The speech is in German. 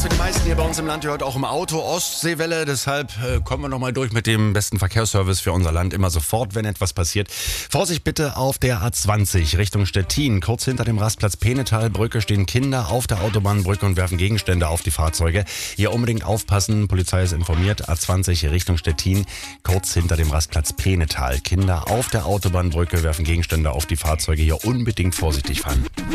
für die meisten hier bei uns im Land gehört auch im Auto Ostseewelle. Deshalb kommen wir nochmal durch mit dem besten Verkehrsservice für unser Land. Immer sofort, wenn etwas passiert. Vorsicht bitte auf der A20 Richtung Stettin. Kurz hinter dem Rastplatz Penetalbrücke stehen Kinder auf der Autobahnbrücke und werfen Gegenstände auf die Fahrzeuge. Hier unbedingt aufpassen. Polizei ist informiert. A20 Richtung Stettin. Kurz hinter dem Rastplatz Penetal. Kinder auf der Autobahnbrücke werfen Gegenstände auf die Fahrzeuge. Hier unbedingt vorsichtig fahren.